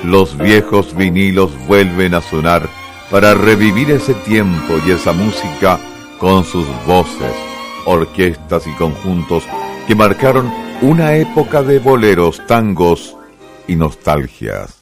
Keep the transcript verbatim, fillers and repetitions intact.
los viejos vinilos vuelven a sonar para revivir ese tiempo y esa música con sus voces, orquestas y conjuntos que marcaron una época de boleros, tangos y nostalgias.